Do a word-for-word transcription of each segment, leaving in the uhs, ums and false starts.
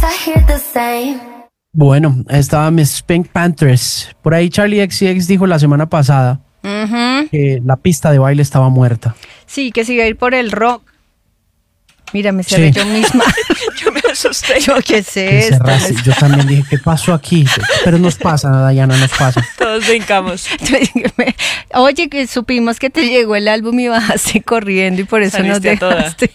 Bueno, estaba Miss Pink Panthers. Por ahí Charlie X C X dijo la semana pasada uh-huh. que la pista de baile estaba muerta. Sí, que se iba a ir por el rock. Mira, me cerré sí. yo misma. Yo me asusté. Yo, ¿qué es esto? Yo también dije, ¿qué pasó aquí? Pero nos pasa, Diana, nos pasa. Todos brincamos. Oye, que supimos que te llegó el álbum y bajaste corriendo y por eso nos dejaste.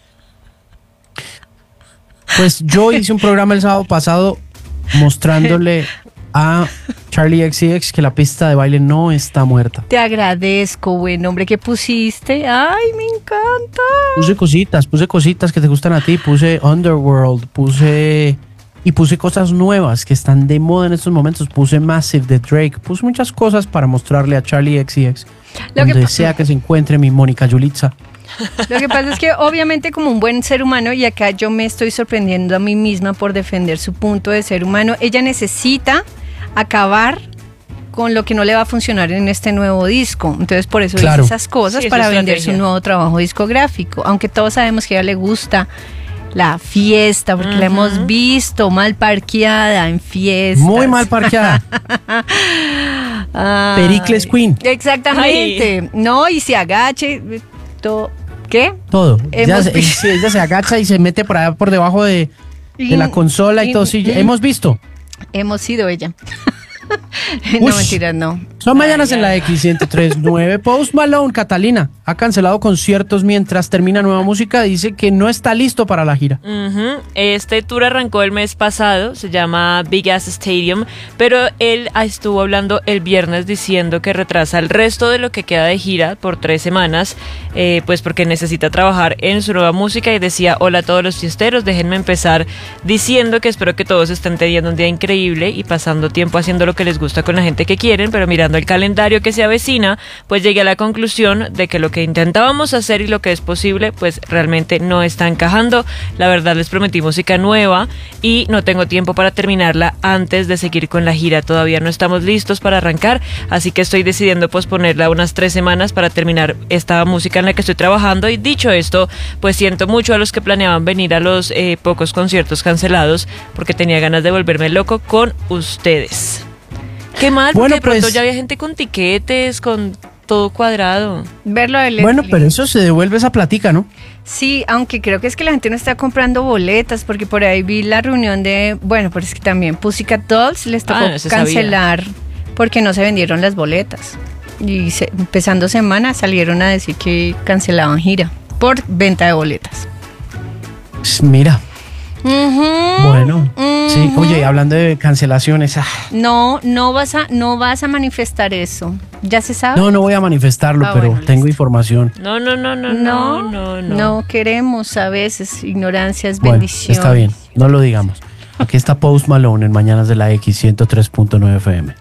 Pues yo hice un programa el sábado pasado mostrándole a Charlie X C X que la pista de baile no está muerta. Te agradezco, buen hombre, que pusiste. Ay, me encanta. Puse cositas, puse cositas que te gustan a ti. Puse Underworld, puse... Y puse cosas nuevas que están de moda en estos momentos. Puse Massive de Drake. Puse muchas cosas para mostrarle a Charlie X C X. Lo donde que sea que se encuentre mi Mónica Yulitza. Lo que pasa es que obviamente como un buen ser humano, y acá yo me estoy sorprendiendo a mí misma por defender su punto de ser humano, ella necesita acabar con lo que no le va a funcionar en este nuevo disco. Entonces por eso claro. dice esas cosas, sí, para vender estrategia. Su nuevo trabajo discográfico. Aunque todos sabemos que a ella le gusta la fiesta, porque uh-huh. la hemos visto mal parqueada en fiestas. Muy mal parqueada. Pericles Queen. Exactamente. Ay. No, y se agache... Todo. ¿Qué? Todo. Ella se, ella se agacha y se mete por allá por debajo de, de la consola y, y todo. Sí, y, hemos visto. Hemos sido ella. No, Ush. Mentiras, no. Son mañanas ay, en la X ciento tres punto nueve. Post Malone, Catalina, ha cancelado conciertos mientras termina nueva música. Dice que no está listo para la gira. Uh-huh. Este tour arrancó el mes pasado, se llama Big Ass Stadium, pero él estuvo hablando el viernes diciendo que retrasa el resto de lo que queda de gira por tres semanas, eh, pues porque necesita trabajar en su nueva música, y decía: hola a todos los fiesteros, déjenme empezar diciendo que espero que todos estén teniendo un día increíble y pasando tiempo haciendo lo que les gusta con la gente que quieren, pero mirando el calendario que se avecina, pues llegué a la conclusión de que lo que intentábamos hacer y lo que es posible, pues realmente no está encajando. La verdad, les prometí música nueva y no tengo tiempo para terminarla antes de seguir con la gira. Todavía no estamos listos para arrancar, así que estoy decidiendo posponerla unas tres semanas para terminar esta música en la que estoy trabajando. Y dicho esto, pues siento mucho a los que planeaban venir a los eh, pocos conciertos cancelados, porque tenía ganas de volverme loco con ustedes. Qué mal, porque bueno, de pronto pues, ya había gente con tiquetes, con todo cuadrado. Verlo de Leslie. Bueno, pero eso se devuelve esa platica, ¿no? Sí, aunque creo que es que la gente no está comprando boletas, porque por ahí vi la reunión de, bueno, pero es que también Pussycat Dolls les tocó ah, no cancelar sabía. Porque no se vendieron las boletas. Y se, empezando semana salieron a decir que cancelaban gira por venta de boletas. Pues mira. Uh-huh, bueno, uh-huh. sí, oye, hablando de cancelaciones, ah. no, no vas a, no vas a manifestar eso, ya se sabe. No, no voy a manifestarlo, ah, pero bueno, tengo listo. Información. No, no, no, no, no, no, no, no queremos a veces ignorancia es bueno, bendición. Está bien, no lo digamos. Aquí está Post Malone en Mañanas de la X ciento tres punto nueve F M.